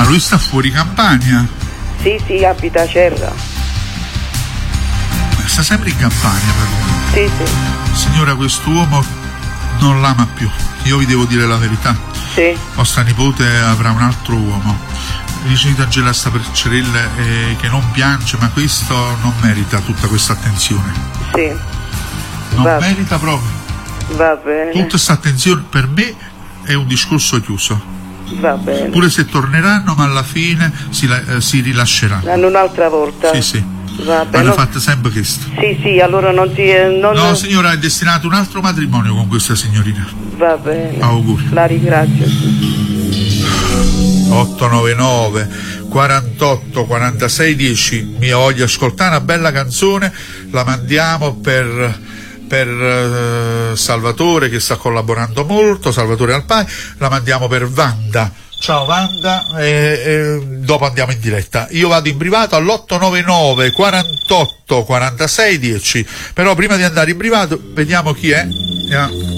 Ma lui sta fuori Campania? Sì, abita a Cerra. Sta sempre in Campania però. Sì. Signora, quest'uomo non l'ama più. Io vi devo dire la verità. Sì. Vostra nipote avrà un altro uomo. Vicino Angela sta per Cerella che non piange, ma questo non merita tutta questa attenzione. Sì. Non merita proprio. Va bene. Tutta questa attenzione per me è un discorso chiuso. Va bene. Pure se torneranno, ma alla fine si rilasceranno. Hanno un'altra volta. Sì. Va bene. Hanno fatto sempre questo. Sì, allora non ti... No, signora, è destinato un altro matrimonio con questa signorina. Va bene. Auguri. La ringrazio. 899 48 46 10. Mi voglio ascoltare una bella canzone, la mandiamo per Salvatore, che sta collaborando molto, Salvatore Alpai, la mandiamo per Wanda. Ciao Wanda, e dopo andiamo in diretta. Io vado in privato all'899 48 46 10, però prima di andare in privato vediamo chi è.